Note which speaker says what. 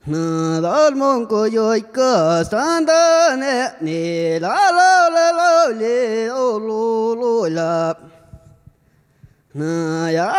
Speaker 1: nà đón mong cô dối cơ san đơ nè nì la la la la lê ô lô lô la nà ya